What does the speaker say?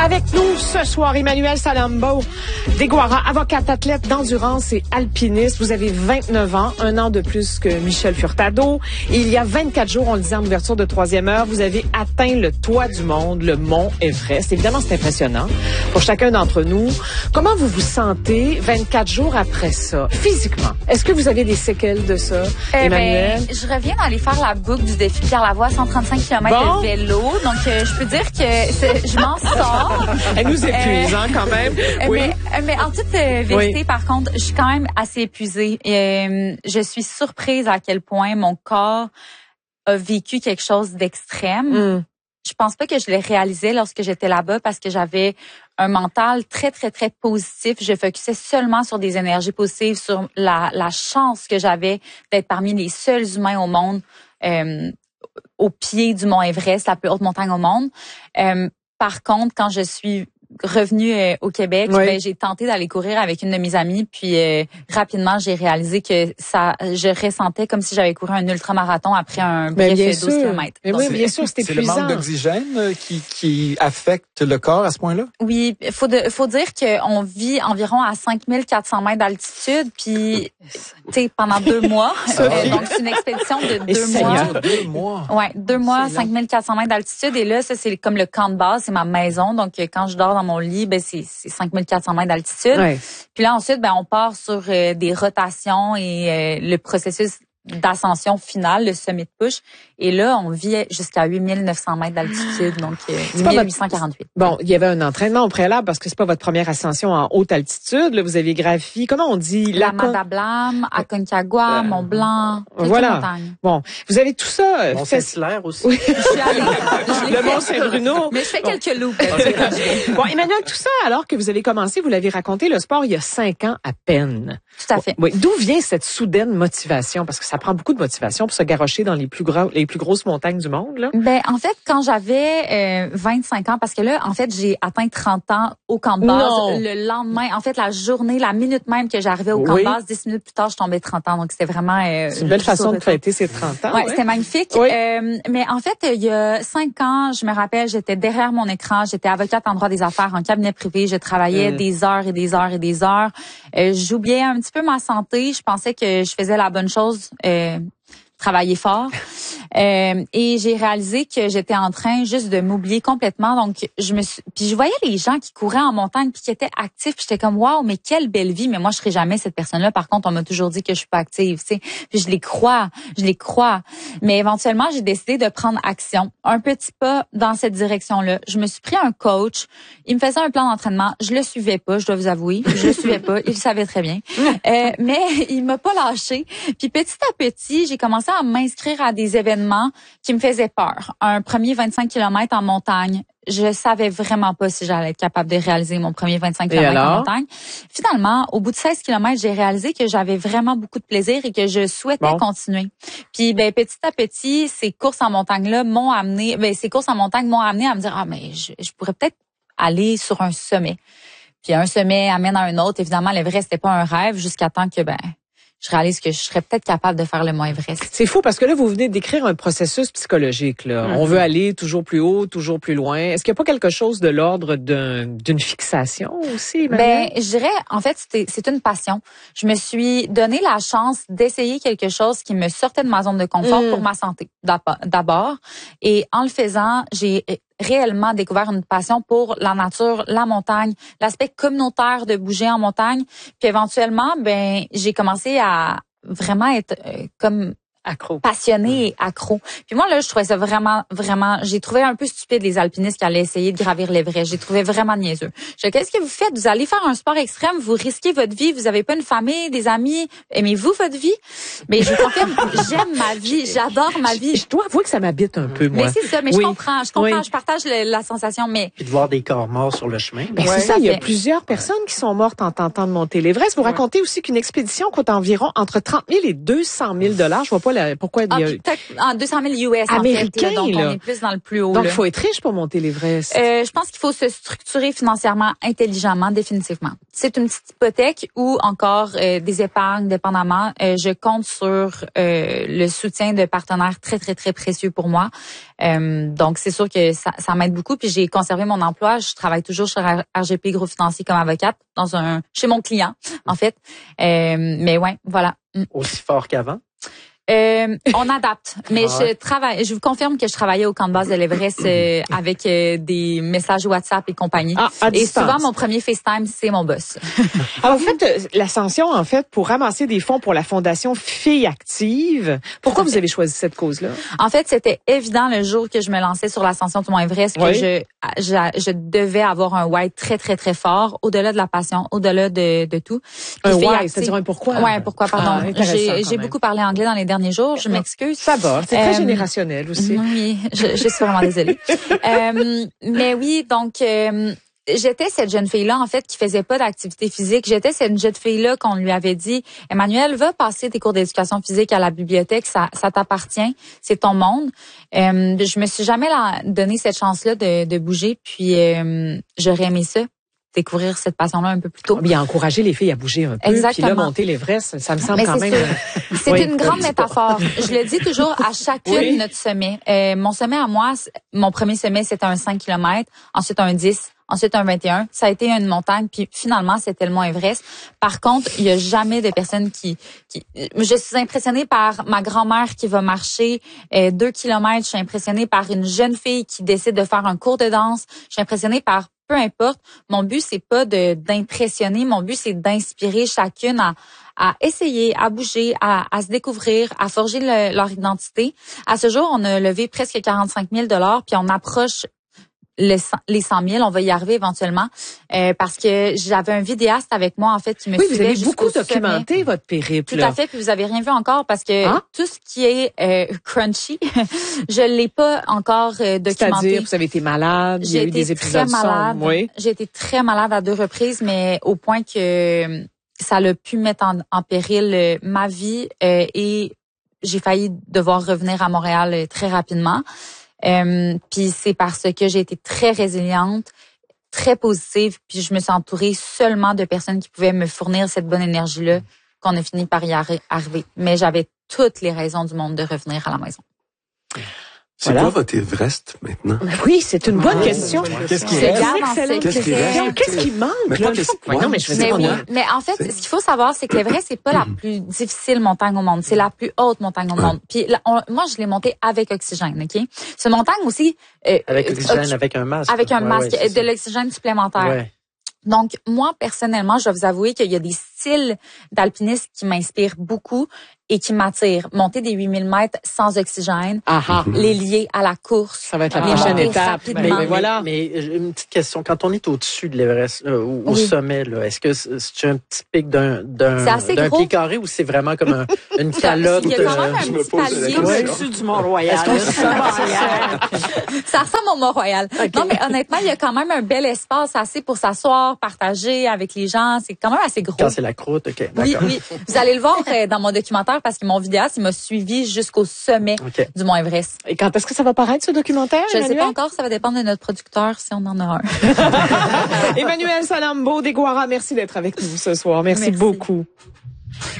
Avec nous ce soir, Emmanuelle Salambo Deguara, avocate, athlète d'endurance et alpiniste. Vous avez 29 ans, un an de plus que Michel Furtado. Et il y a 24 jours, on le disait en ouverture de troisième heure, vous avez atteint le toit du monde, le mont Everest. Évidemment, c'est impressionnant pour chacun d'entre nous. Comment vous vous sentez 24 jours après ça, physiquement? Est-ce que vous avez des séquelles de ça, Emmanuelle? Je reviens d'aller faire la boucle du défi Pierre Lavoie, 135 km de vélo. Donc, je peux dire que je m'en sors. Elle nous épuise, quand même. Oui. Mais en toute vérité, par contre, je suis quand même assez épuisée. Je suis surprise à quel point mon corps a vécu quelque chose d'extrême. Je pense pas que je l'ai réalisé lorsque j'étais là-bas parce que j'avais un mental très, très, très positif. Je focusais seulement sur des énergies positives, sur la chance que j'avais d'être parmi les seuls humains au monde, au pied du mont Everest, la plus haute montagne au monde. Par contre, quand je suis revenue au Québec, j'ai tenté d'aller courir avec une de mes amies, puis rapidement j'ai réalisé que je ressentais comme si j'avais couru un ultramarathon après un bref 12 km. Donc, oui, bien sûr, c'était épuisant. C'est le manque d'oxygène qui affecte le corps à ce point-là? Oui, faut dire qu'on vit environ à 5400 mètres d'altitude, puis pendant 2 mois. Donc c'est une expédition de 2 mois. 2 mois. Ouais, 2 mois, 5400 mètres d'altitude, et là ça c'est comme le camp de base, c'est ma maison. Donc quand je dors dans mon lit, c'est 5400 mètres d'altitude. Ouais. Puis là ensuite, on part sur des rotations et le processus d'ascension finale, le summit push. Et là, on vit jusqu'à 8900 mètres d'altitude, donc 1848. Bon, il y avait un entraînement au préalable parce que c'est pas votre première ascension en haute altitude. Là, vous avez gravi, comment on dit? La Madablam, Aconcagua, Mont-Blanc, voilà. Bon, vous avez tout ça. Mont-Saint-Hilaire aussi. Oui. Je suis allée. Le Mont-Saint-Bruno. Mais je fais quelques loops. Bon, Emmanuelle, tout ça, alors que vous avez commencé, vous l'avez raconté, le sport il y a 5 ans à peine. Tout à fait. Oui. D'où vient cette soudaine motivation? Parce que ça prend beaucoup de motivation pour se garrocher dans les plus grosses montagnes du monde, là. En fait, quand j'avais 25 ans, parce que là, en fait, j'ai atteint 30 ans au camp de base. Non. Le lendemain, en fait, la journée, la minute même que j'arrivais au camp de base, 10 minutes plus tard, je tombais 30 ans. Donc, c'était vraiment... c'est une belle façon de fêter ces 30 ans. Ouais, c'était magnifique. Oui. Mais en fait, il y a 5 ans, je me rappelle, j'étais derrière mon écran, j'étais avocate en droit des affaires, en cabinet privé, je travaillais des heures et des heures et des heures. J'oubliais un petit peu ma santé. Je pensais que je faisais la bonne chose, travailler fort. Et j'ai réalisé que j'étais en train juste de m'oublier complètement. Donc, puis je voyais les gens qui couraient en montagne puis qui étaient actifs. Puis j'étais comme, waouh, mais quelle belle vie. Mais moi, je serai jamais cette personne-là. Par contre, on m'a toujours dit que je suis pas active, tu sais. Puis je les crois. Mais éventuellement, j'ai décidé de prendre action. Un petit pas dans cette direction-là. Je me suis pris un coach. Il me faisait un plan d'entraînement. Je le suivais pas, je dois vous avouer. Je le suivais pas. Il le savait très bien. Mais il m'a pas lâché. Puis petit à petit, j'ai commencé à m'inscrire à des événements qui me faisaient peur. Un premier 25 km en montagne. Je savais vraiment pas si j'allais être capable de réaliser mon premier 25 km en montagne. Finalement, au bout de 16 km, j'ai réalisé que j'avais vraiment beaucoup de plaisir et que je souhaitais continuer. Puis petit à petit, ces courses en montagne-là m'ont amené, à me dire, mais je pourrais peut-être aller sur un sommet. Puis un sommet amène à un autre. Évidemment, l'Everest, c'était pas un rêve jusqu'à temps que je réalise que je serais peut-être capable de faire le Mont Everest. C'est fou parce que là, vous venez décrire un processus psychologique, là. On veut aller toujours plus haut, toujours plus loin. Est-ce qu'il n'y a pas quelque chose de l'ordre d'une fixation aussi, Emmanuelle? Je dirais, en fait, c'est une passion. Je me suis donné la chance d'essayer quelque chose qui me sortait de ma zone de confort pour ma santé, d'abord. Et en le faisant, j'ai réellement découvert une passion pour la nature, la montagne, l'aspect communautaire de bouger en montagne. Puis éventuellement, j'ai commencé à vraiment être comme accro. Passionné et accro. Puis moi, là, je trouvais ça vraiment, j'ai trouvé un peu stupide les alpinistes qui allaient essayer de gravir l'Everest. J'ai trouvé vraiment niaiseux. Qu'est-ce que vous faites? Vous allez faire un sport extrême, vous risquez votre vie, vous avez pas une famille, des amis. Aimez-vous votre vie? Mais je confirme, j'aime ma vie, j'adore ma vie. Je dois avouer que ça m'habite un peu, moi. Mais c'est ça, mais je comprends, je partage la sensation, mais... Puis de voir des corps morts sur le chemin. C'est ça, il y a plusieurs personnes qui sont mortes en tentant de monter l'Everest. Vous racontez aussi qu'une expédition coûte environ entre 30 000 et 200 000 $. Je vois pas pourquoi il y a... Peut-être en 200 000 US Américain, en fait. Là, donc, là. on est plus dans le plus haut. Donc, il là. faut être riche pour monter l'Everest. Je pense qu'il faut se structurer financièrement intelligemment, définitivement. C'est une petite hypothèque ou encore des épargnes, dépendamment. Je compte sur le soutien de partenaires très, très, très précieux pour moi. Donc, c'est sûr que ça m'aide beaucoup. Puis, j'ai conservé mon emploi. Je travaille toujours chez RGP Groupe Financier comme avocate chez mon client, en fait. Mais ouais, voilà. Aussi fort qu'avant? On adapte, mais je vous confirme que je travaillais au camp de base de l'Everest avec des messages WhatsApp et compagnie. À et distance. souvent, mon premier FaceTime, c'est mon boss. Alors, vous faites l'Ascension, en fait, pour ramasser des fonds pour la Fondation Filles Actives. Pourquoi vous avez choisi cette cause-là? En fait, c'était évident le jour que je me lançais sur l'ascension du Mont Everest que je devais avoir un why très, très, très fort, au-delà de la passion, au-delà de tout. Un why, c'est-à-dire un pourquoi? Ouais, pourquoi, pardon. J'ai même. beaucoup parlé anglais dans les derniers jours, je m'excuse. Ça va, c'est très générationnel aussi. Oui, je suis vraiment désolée. Mais oui, donc j'étais cette jeune fille-là, en fait, qui faisait pas d'activité physique. J'étais cette jeune fille-là qu'on lui avait dit, Emmanuel, va passer tes cours d'éducation physique à la bibliothèque, ça t'appartient, c'est ton monde. Je me suis jamais donné cette chance-là de bouger, puis j'aurais aimé ça. Découvrir cette passion-là un peu plus tôt. Bien encourager les filles à bouger un peu. Exactement. Puis là, monter l'Everest, ça me semble quand même... C'est une grande métaphore. Je le dis toujours à chacune de notre sommet. Mon sommet à moi, mon premier sommet, c'était un 5 km, ensuite un 10, ensuite un 21. Ça a été une montagne, puis finalement, c'était le Mont Everest. Par contre, il y a jamais de personnes qui... Je suis impressionnée par ma grand-mère qui va marcher 2 km. Je suis impressionnée par une jeune fille qui décide de faire un cours de danse. Je suis impressionnée par... Peu importe, mon but c'est pas d'impressionner, mon but c'est d'inspirer chacune à essayer, à bouger, à se découvrir, à forger leur identité. À ce jour, on a levé presque 45 000 $, puis on approche les 100 000. On va y arriver éventuellement parce que j'avais un vidéaste avec moi en fait qui me suivait. Oui, vous avez beaucoup jusqu'au documenté sommet. votre périple. Tout à fait, puis vous avez rien vu encore parce que tout ce qui est crunchy, je l'ai pas encore documenté. C'est-à-dire, vous avez été malade, il y a eu des épisodes sombres. Oui. J'ai été très malade à 2 reprises, mais au point que ça l'a pu mettre en péril ma vie et j'ai failli devoir revenir à Montréal très rapidement. Puis c'est parce que j'ai été très résiliente, très positive, puis je me suis entourée seulement de personnes qui pouvaient me fournir cette bonne énergie-là qu'on a fini par y arriver. Mais j'avais toutes les raisons du monde de revenir à la maison. C'est quoi votre Everest maintenant? Oui, c'est une bonne question. Qu'est-ce qui C'est reste? excellent. Qu'est-ce qui manque? Mais là? pas qu'est-ce qui- Non, mais je veux dire, Mais en fait, ce qu'il faut savoir, c'est que l'Everest, c'est pas la plus difficile montagne au monde. C'est la plus haute montagne au monde. Puis là, moi, je l'ai montée avec oxygène, OK? C'est une montagne aussi... Avec l'oxygène, avec un masque. Avec un masque, c'est de ça. l'oxygène supplémentaire. Ouais. Donc, moi, personnellement, je dois vous avouer qu'il y a des styles d'alpinisme qui m'inspirent beaucoup et qui m'attirent. Monter des 8000 mètres sans oxygène, les lier à la course. Ça va être la les prochaine monter étape. rapidement. Mais voilà. Mais une petite question. Quand on est au-dessus de l'Everest, au sommet, là, est-ce que c'est un petit pic d'un C'est assez gros. pied carré ou c'est vraiment comme une calotte? Il y a quand même un je me petit pose la palier. question. Au-dessus du Mont-Royal. Ça ressemble au Mont-Royal. Non, mais honnêtement, il y a quand même un bel espace assez pour s'asseoir, partager avec les gens. C'est quand même assez gros. Quand c'est la croûte, OK. Oui, D'accord. oui. Vous allez le voir dans mon documentaire parce que mon vidéaste, il m'a suivi jusqu'au sommet OK. du Mont Everest. Et quand est-ce que ça va paraître, ce documentaire, Je ne sais Emmanuel? pas encore, ça va dépendre de notre producteur si on en a un. Emmanuel Salambo d'Iguara, merci d'être avec nous ce soir. Merci Merci. beaucoup.